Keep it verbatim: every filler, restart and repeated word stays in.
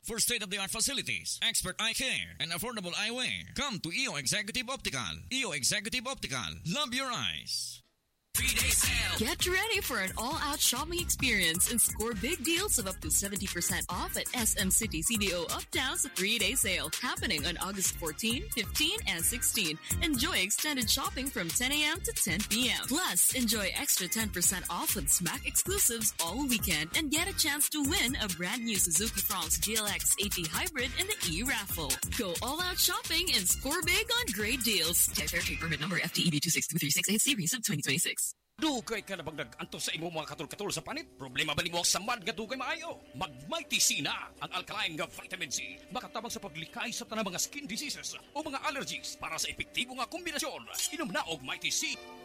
For state-of-the-art facilities, expert eye care, and affordable eyewear, come to E O Executive Optical. E O Executive Optical. Love your eyes. Three-day sale. Get ready for an all-out shopping experience and score big deals of up to seventy percent off at S M City C D O Uptown's three-day sale happening on August fourteenth, fifteenth, and sixteenth. Enjoy extended shopping from ten a.m. to ten p.m. Plus, enjoy extra ten percent off with Smack exclusives all weekend and get a chance to win a brand new Suzuki Fronx G L X eighty Hybrid in the e-raffle. Go all-out shopping and score big on great deals. Texter trade permit number F T E B two six two three six eight series of twenty twenty-six. Dugay ka na bang nag-antos sa imo mga katul-katul sa panit? Problema ba ni mo sa mad nga dugay maayo? Mag-Mighty C na ang alkaline nga vitamin C. Makatabang sa paglikay sa tanang mga skin diseases o mga allergies para sa epektibo nga kombinasyon. Inom na og Mighty C.